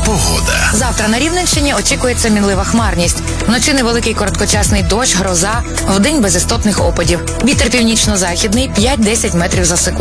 Погода. Завтра на Рівненщині очікується мінлива хмарність. Вночі невеликий короткочасний дощ, гроза, вдень без істотних опадів. Вітер північно-західний 5-10 метрів за секунду.